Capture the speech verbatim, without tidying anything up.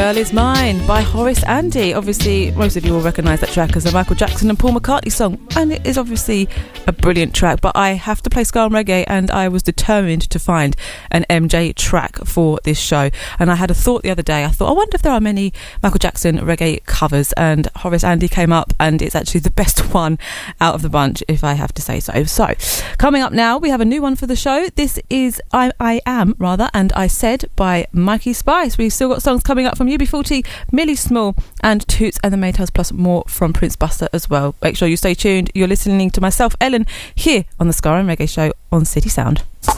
Girl Is Mine by Horace Andy. Obviously, most of you will recognise that track as a Michael Jackson and Paul McCartney song, and it is obviously a brilliant track, but I have to play ska and reggae, and I was determined to find an M J track for this show. And I had a thought the other day. I thought, I wonder if there are many Michael Jackson reggae covers, and Horace Andy came up, and it's actually the best one out of the bunch, if I have to say so. So, coming up now, we have a new one for the show. This is I, I Am, rather, and I Said by Mikey Spice. We've still got songs coming up from U B forty, Millie Small, and Toots and the Maytals, plus more from Prince Buster as well. Make sure you stay tuned. You're listening to myself, Ellen, here on the Ska and Reggae Show on City Sound.